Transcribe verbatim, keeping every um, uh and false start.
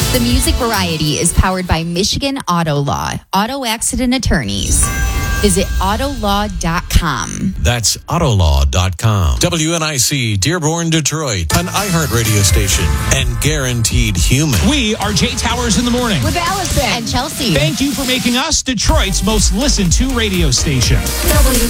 The Music Variety is powered by Michigan Auto Law, auto accident attorneys. Visit auto law dot com. That's auto law dot com. W N I C, Dearborn, Detroit, an iHeart radio station, and guaranteed human. We are Jay Towers in the morning. With Allison. And Chelsea. Thank you for making us Detroit's most listened to radio station. W